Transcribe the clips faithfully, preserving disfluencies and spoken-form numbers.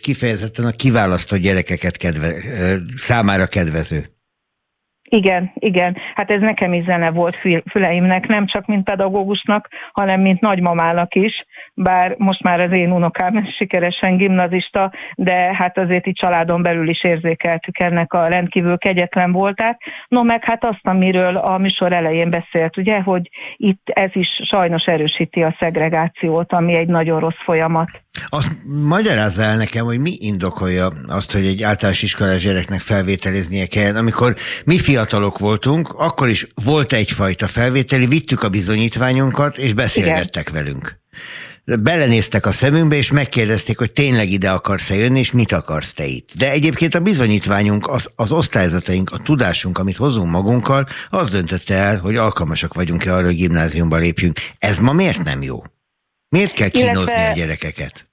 kifejezetten a kiválasztott gyerekeket kedve, számára kedvező. Igen, igen. Hát ez nekem is zene volt füleimnek, nem csak mint pedagógusnak, hanem mint nagymamának is, bár most már az én unokám sikeresen gimnazista, de hát azért itt családon belül is érzékeltük ennek a rendkívül kegyetlen voltát. No meg hát azt, amiről a műsor elején beszélt, ugye, hogy itt ez is sajnos erősíti a szegregációt, ami egy nagyon rossz folyamat. Azt magyarázza el nekem, hogy mi indokolja azt, hogy egy általános iskolás gyereknek felvételiznie kell. Amikor mi fiatalok voltunk, akkor is volt egyfajta felvételi, vittük a bizonyítványunkat, és beszélgettek Igen. velünk. Belenéztek a szemünkbe, és megkérdezték, hogy tényleg ide akarsz-e jönni, és mit akarsz te itt. De egyébként a bizonyítványunk, az, az osztályzataink, a tudásunk, amit hozunk magunkkal, az döntötte el, hogy alkalmasak vagyunk-e arra, hogy gimnáziumba lépjünk. Ez ma miért nem jó? Miért kell kínozni illetve, a gyerekeket?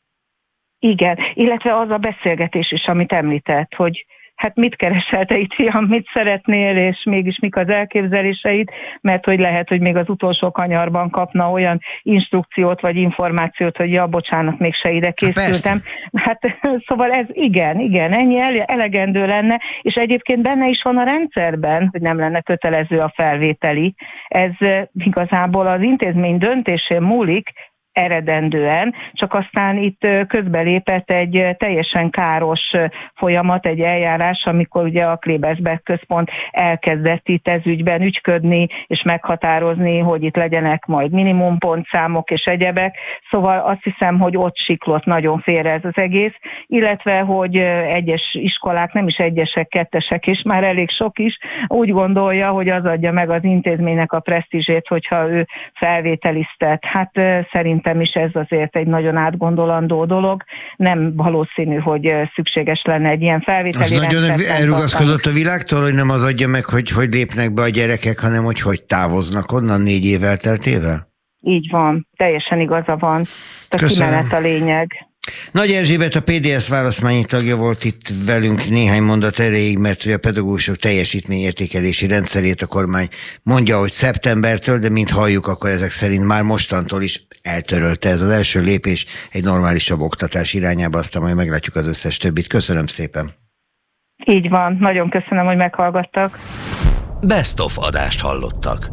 Igen, illetve az a beszélgetés is, amit említett, hogy hát mit keresel te itt, fiam, mit szeretnél, és mégis mik az elképzeléseid, mert hogy lehet, hogy még az utolsó kanyarban kapna olyan instrukciót vagy információt, hogy ja, bocsánat, mégse ide készültem. Hát, hát szóval ez igen, igen, ennyi elegendő lenne, és egyébként benne is van a rendszerben, hogy nem lenne kötelező a felvételi. Ez igazából az intézmény döntésén múlik, eredendően, csak aztán itt közbelépett egy teljesen káros folyamat, egy eljárás, amikor ugye a Klebersberg központ elkezdett itt ez ügyben ügyködni, és meghatározni, hogy itt legyenek majd minimumpontszámok és egyebek, szóval azt hiszem, hogy ott siklott nagyon félre ez az egész, illetve, hogy egyes iskolák, nem is egyesek, kettesek is, már elég sok is, úgy gondolja, hogy az adja meg az intézménynek a presztízsét, hogyha ő felvételiztet. Hát szerint Szerintem is ez azért egy nagyon átgondolandó dolog. Nem valószínű, hogy szükséges lenne egy ilyen felvételi rendszer. Az nagyon elrugaszkodott a világtól, hogy nem az adja meg, hogy hogy lépnek be a gyerekek, hanem hogy hogy távoznak onnan négy év elteltével? Így van, teljesen igaza van. A kimenet a lényeg. Nagy Erzsébet, a pé dé es választmányi tagja volt itt velünk néhány mondat erejéig, mert hogy a pedagógusok teljesítményértékelési rendszerét a kormány mondja, hogy szeptembertől, de mint halljuk, akkor ezek szerint már mostantól is eltörölte. Ez az első lépés egy normálisabb oktatás irányába, aztán majd meglátjuk az összes többit. Köszönöm szépen. Így van, nagyon köszönöm, hogy meghallgattak. Best of adást hallottak.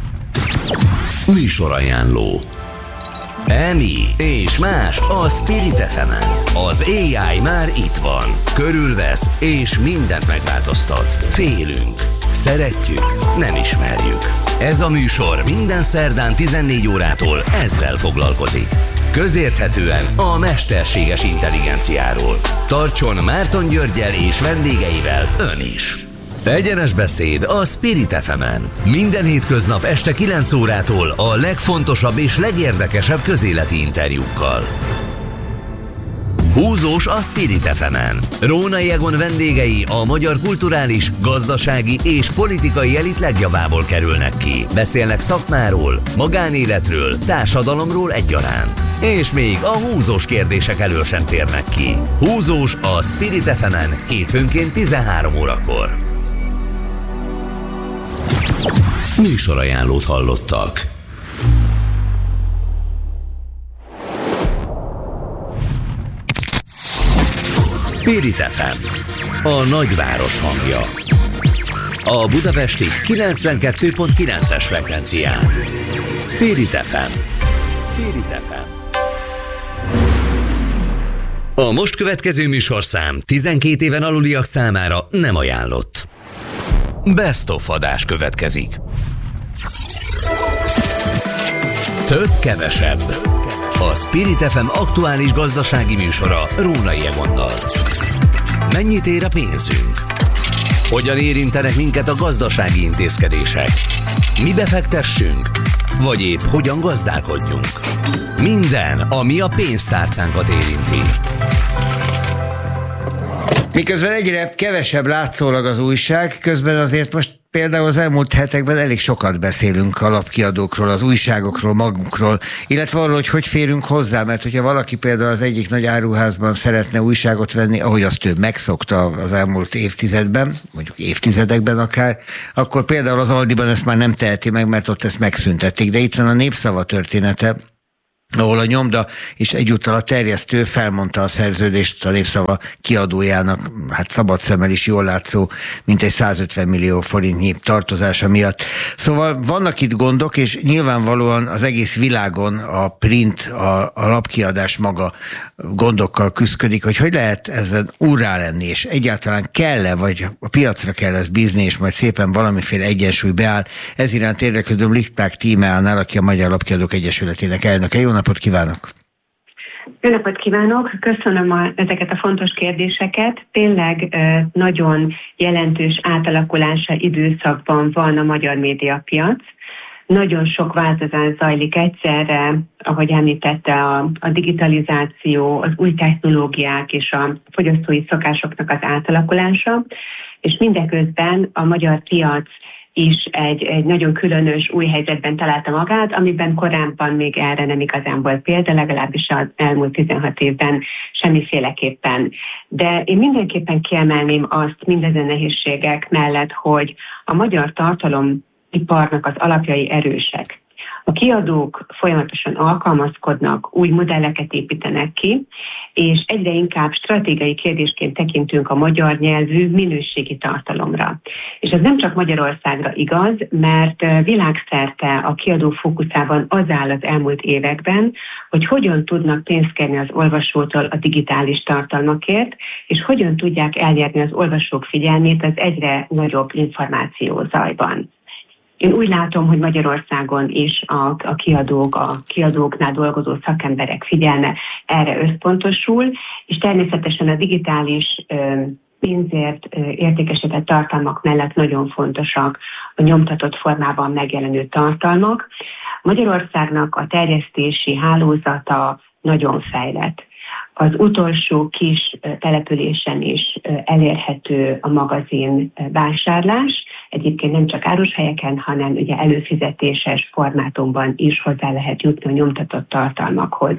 Műsorajánló. Emi és más a Spirit ef emen. Az á i már itt van. Körülvesz és mindent megváltoztat. Félünk. Szeretjük. Nem ismerjük. Ez a műsor minden szerdán tizennégy órától ezzel foglalkozik. Közérthetően a mesterséges intelligenciáról. Tartson Márton Györggyel és vendégeivel ön is. Egyenes beszéd a Spirit ef emen. Minden hétköznap este kilenc órától a legfontosabb és legérdekesebb közéleti interjúkkal. Húzós a Spirit ef emen. Rónai Egon vendégei a magyar kulturális, gazdasági és politikai elit legjavából kerülnek ki. Beszélnek szakmáról, magánéletről, társadalomról egyaránt. És még a húzós kérdések elől sem térnek ki. Húzós a Spirit ef emen hétfőnként tizenhárom órakor. Műsorajánlót hallottak. Spirit ef em, a nagyváros hangja. A budapesti kilencvenkettő pont kilences frekvencián. Spirit ef em. Spirit ef em. A most következő műsorszám tizenkét éven aluliak számára nem ajánlott. Best of adás következik. Több kevesebb. A Spirit ef em aktuális gazdasági műsora Rónai Egonnal. Mennyit ér a pénzünk? Hogyan érintenek minket a gazdasági intézkedések? Mi befektessünk? Vagy épp hogyan gazdálkodjunk? Minden, ami a pénztárcánkat érinti. Miközben egyre kevesebb látszólag az újság, közben azért most például az elmúlt hetekben elég sokat beszélünk a lapkiadókról, az újságokról, magukról, illetve arról, hogy hogy férünk hozzá, mert hogyha valaki például az egyik nagy áruházban szeretne újságot venni, ahogy azt ő megszokta az elmúlt évtizedben, mondjuk évtizedekben akár, akkor például az Aldiban ezt már nem teheti meg, mert ott ezt megszüntették, de itt van a Népszava története, ahol a nyomda és egyúttal a terjesztő felmondta a szerződést a Népszava kiadójának, hát szabad szemmel is jól látszó, mintegy százötven millió forintnyi tartozása miatt. Szóval vannak itt gondok, és nyilvánvalóan az egész világon a print, a, a lapkiadás maga gondokkal küszködik, hogy hogy lehet ezen úrrá lenni, és egyáltalán kell-e, vagy a piacra kell ezt bízni, és majd szépen valamiféle egyensúly beáll. Ez iránt érdeklődöm Lipták Tímeánál, aki a Magyar Lapkiadók Egyesületének elnöke. Jó napot kívánok! Jó napot kívánok! Köszönöm a, ezeket a fontos kérdéseket. Tényleg nagyon jelentős átalakulása időszakban van a magyar médiapiac. Nagyon sok változás zajlik egyszerre, ahogy említette, a, a digitalizáció, az új technológiák és a fogyasztói szokásoknak az átalakulása, és mindeközben a magyar piac is egy, egy nagyon különös új helyzetben találta magát, amiben korábban még erre nem igazán volt példa, legalábbis az elmúlt tizenhat évben semmiféleképpen. De én mindenképpen kiemelném azt mindezen nehézségek mellett, hogy a magyar tartalomiparnak az alapjai erősek. A kiadók folyamatosan alkalmazkodnak, új modelleket építenek ki, és egyre inkább stratégiai kérdésként tekintünk a magyar nyelvű minőségi tartalomra. És ez nem csak Magyarországra igaz, mert világszerte a kiadó fókuszában az áll az elmúlt években, hogy hogyan tudnak pénzt kérni az olvasótól a digitális tartalmakért, és hogyan tudják elnyerni az olvasók figyelmét az egyre nagyobb információzajban. Én úgy látom, hogy Magyarországon is a, a kiadók, a kiadóknál dolgozó szakemberek figyelme erre összpontosul, és természetesen a digitális ö, pénzért ö, értékesített tartalmak mellett nagyon fontosak a nyomtatott formában megjelenő tartalmak. Magyarországnak a terjesztési hálózata nagyon fejlett. Az utolsó kis településen is elérhető a magazin vásárlás. Egyébként nem csak árushelyeken, hanem ugye előfizetéses formátumban is hozzá lehet jutni a nyomtatott tartalmakhoz.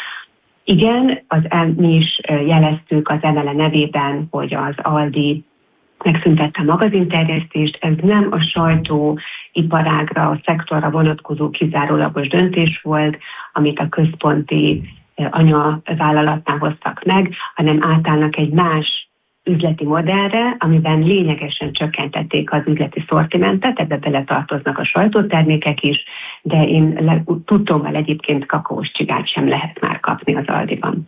Igen, az, mi is jeleztük az Emele nevében, hogy az Aldi megszüntette a magazinterjesztést, ez nem a sajtóiparágra, a szektorra vonatkozó kizárólagos döntés volt, amit a központi anyavállalatnál hoztak meg, hanem átállnak egy más üzleti modellre, amiben lényegesen csökkentették az üzleti szortimentet, ebbe beletartoznak a sajtótermékek is, de én le, tudtommal egyébként kakaós csigát sem lehet már kapni az Aldiban.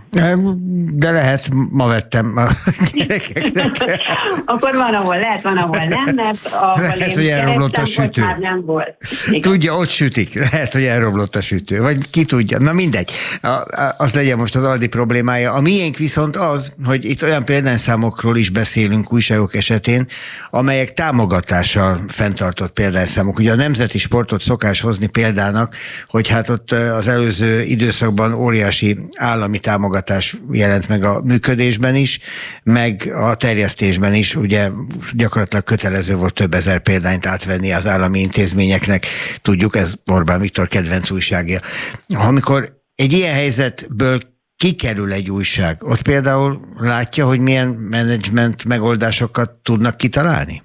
De lehet, ma vettem a gyerekeknek. Akkor van, ahol lehet, van, ahol nem, mert ahol lehet, hogy elromlott a sütő. Már nem volt. Igen. Tudja, ott sütik. Lehet, hogy elromlott a sütő. Vagy ki tudja. Na mindegy. Az legyen most az Aldi problémája. A miénk viszont az, hogy itt olyan példányszámokról is beszélünk újságok esetén, amelyek támogatással fenntartott példányszámok. Ugye a nemzeti sportot szokás hozni példának, hogy hát ott az előző időszakban óriási állami támogatás jelent meg a működésben is, meg a terjesztésben is, ugye gyakorlatilag kötelező volt több ezer példányt átvenni az állami intézményeknek. Tudjuk, ez Orbán Viktor kedvenc újságja. Amikor egy ilyen helyzetből kikerül egy újság, ott például látja, hogy milyen menedzsment megoldásokat tudnak kitalálni?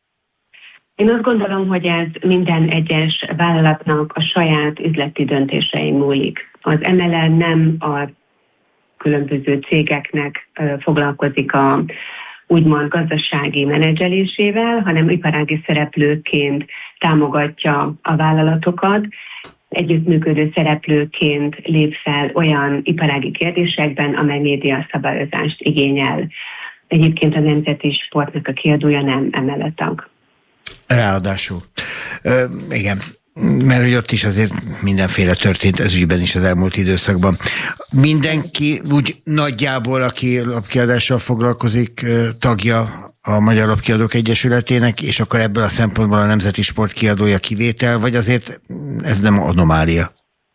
Én azt gondolom, hogy ez minden egyes vállalatnak a saját üzleti döntésein múlik. Az em el er nem a különböző cégeknek foglalkozik a úgymond gazdasági menedzselésével, hanem iparági szereplőként támogatja a vállalatokat, együttműködő szereplőként lép fel olyan iparági kérdésekben, amely média szabályozást igényel. Egyébként a Nemzeti Sportnak a kiadója nem em el er tag. Ráadásul. Ö, igen. Mert hogy ott is azért mindenféle történt ez ügyben is az elmúlt időszakban. Mindenki úgy nagyjából, aki lapkiadással foglalkozik, tagja a Magyar Lapkiadók Egyesületének, és akkor ebből a szempontból a Nemzeti Sport kiadója kivétel, vagy azért ez nem anomália?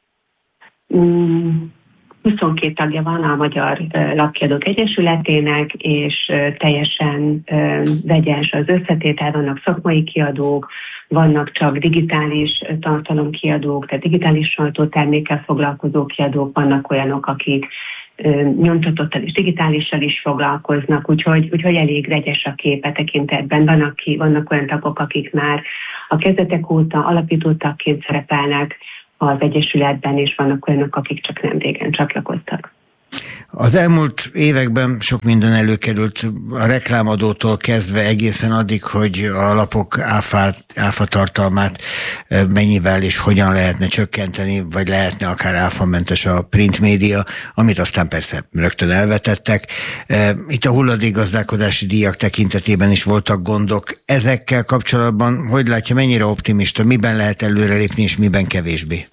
Mm. huszonkét tagja van a Magyar Lapkiadók Egyesületének, és teljesen vegyes az összetétel, vannak szakmai kiadók, vannak csak digitális tartalomkiadók, tehát digitális sajtótermékkel foglalkozó kiadók, vannak olyanok, akik nyomtatottal és digitálissal is foglalkoznak, úgyhogy, úgyhogy elég vegyes a kép tekintetben. Vannak, ki, vannak olyan tagok, akik már a kezdetek óta alapító tagként szerepelnek az Egyesületben, és vannak olyanok, akik csak nem régen csatlakoztak. Az elmúlt években sok minden előkerült, a reklámadótól kezdve egészen addig, hogy a lapok áfát, áfa tartalmát mennyivel és hogyan lehetne csökkenteni, vagy lehetne akár áfamentes a print média, amit aztán persze rögtön elvetettek. Itt a hulladékgazdálkodási díjak tekintetében is voltak gondok. Ezekkel kapcsolatban hogy látja, mennyire optimista, miben lehet előrelépni és miben kevésbé?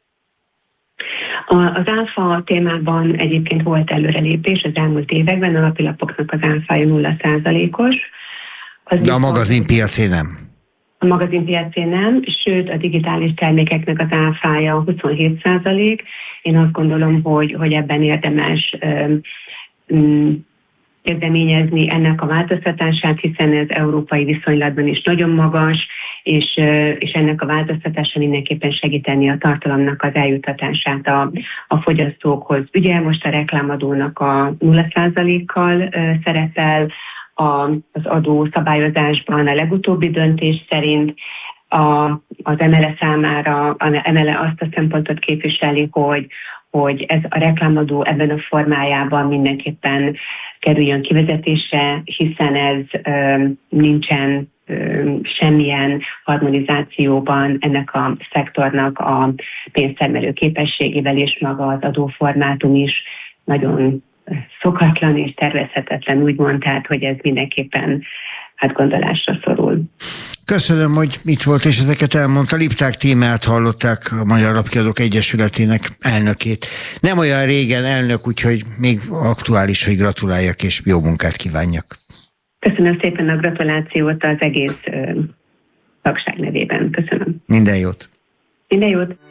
Az áfa témában egyébként volt előrelépés az elmúlt években, a napilapoknak az áfája nulla százalékos. Az De a magazinpiacé nem? A magazinpiacé nem, sőt a digitális termékeknek az áfája huszonhét százalék. Én azt gondolom, hogy, hogy ebben érdemes um, kezdeményezni ennek a változtatását, hiszen ez európai viszonylatban is nagyon magas, és, és ennek a változtatása mindenképpen segíteni a tartalomnak az eljutatását a, a fogyasztókhoz. Ugye most a reklámadónak a nulla százalékkal szerepel a, az adó szabályozásban a legutóbbi döntés szerint, a, az emele számára, az emele azt a szempontot képviseli, hogy hogy ez a reklámadó ebben a formájában mindenképpen kerüljön kivezetésre, hiszen ez ö, nincsen ö, semmilyen harmonizációban ennek a szektornak a pénztermelő képességével, és maga az adóformátum is nagyon szokatlan és tervezhetetlen, úgymond, tehát hogy ez mindenképpen átgondolásra szorul. Köszönöm, hogy itt volt, és ezeket elmondta. Lipták Tímeát hallották, a Magyar Lapkiadók Egyesületének elnökét. Nem olyan régen elnök, úgyhogy még aktuális, hogy gratuláljak, és jó munkát kívánjak. Köszönöm szépen a gratulációt az egész ö, tagság nevében. Köszönöm. Minden jót. Minden jót.